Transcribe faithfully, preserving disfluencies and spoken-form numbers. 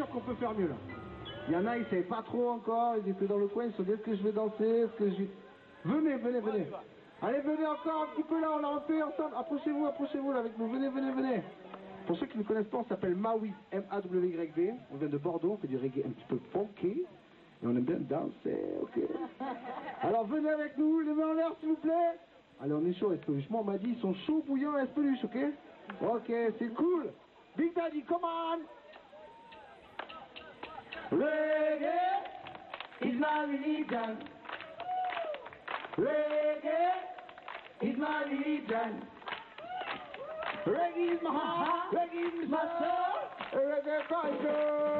sûr qu'on peut faire mieux là. Il y en a, ils ne savaient pas trop encore, ils étaient dans le coin, ils se sont dit est-ce que je vais danser, est-ce que je... Venez, venez, venez. Allez, venez encore un petit peu là, on l'a refait ensemble. Approchez-vous, approchez-vous là avec nous, venez, venez, venez. Pour ceux qui ne connaissent pas, on s'appelle Maui, M A W Y V. On vient de Bordeaux, on fait du reggae un petit peu funky. Et on aime bien danser, ok. Alors venez avec nous, les mains en l'air s'il vous plaît. Allez, on est chaud, Espeluche. Moi, on m'a dit, ils sont chauds, bouillants, Espeluche, ok. Ok, c'est cool. Big Daddy, come on. Reggae is my religion. Reggae is my religion. Reggae is my heart, reggae is my soul. Reggae culture.